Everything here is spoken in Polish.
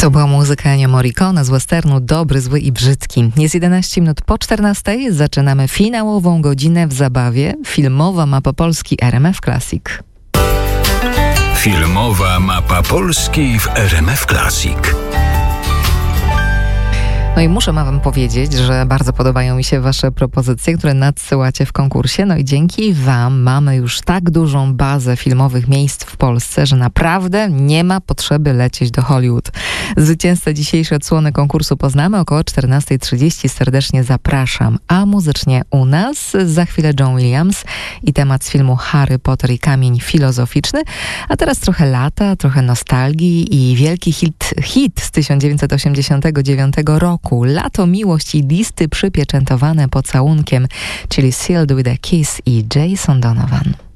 To była muzyka Ennio Morricone z westernu Dobry, Zły i Brzydki. Jest 11 minut po 14. Zaczynamy finałową godzinę w zabawie. Filmowa mapa Polski RMF Classic. Filmowa mapa Polski w RMF Classic. No i muszę wam powiedzieć, że bardzo podobają mi się wasze propozycje, które nadsyłacie w konkursie. No i dzięki wam mamy już tak dużą bazę filmowych miejsc w Polsce, że naprawdę nie ma potrzeby lecieć do Hollywood. Zwycięzcę dzisiejszej odsłony konkursu poznamy około 14:30. Serdecznie zapraszam. A muzycznie u nas za chwilę John Williams i temat z filmu Harry Potter i Kamień Filozoficzny. A teraz trochę lata, trochę nostalgii i wielki hit z 1989 roku. Lato, miłość i listy przypieczętowane pocałunkiem, czyli Sealed with a Kiss i Jason Donovan.